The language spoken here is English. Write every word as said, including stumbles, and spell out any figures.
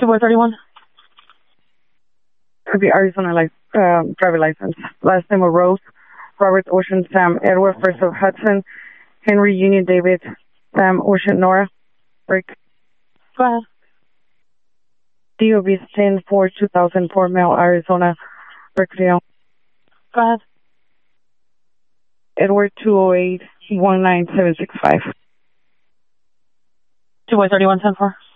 two by thirty-one. Could be Arizona like um, driver license. Last name of Rose, Robert Ocean, Sam Edward, first of Hudson, Henry Union David, Sam Ocean Nora, Rick. Go ahead. D O B ten four two thousand four, Male, Arizona, Rickville. Go ahead. Edward two oh eight one nine seven six five. two by thirty-one, ten four.